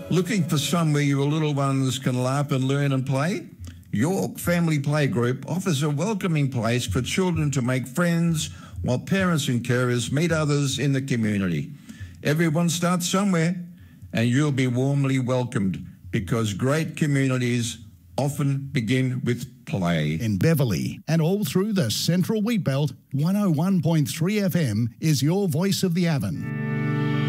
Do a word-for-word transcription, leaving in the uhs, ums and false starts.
Looking for somewhere your little ones can laugh and learn and play? York Family Playgroup offers a welcoming place for children to make friends while parents and carers meet others in the community. Everyone starts somewhere and you'll be warmly welcomed because great communities often begin with play. In Beverley and all through the Central Wheatbelt, one oh one point three F M is your voice of the Avon.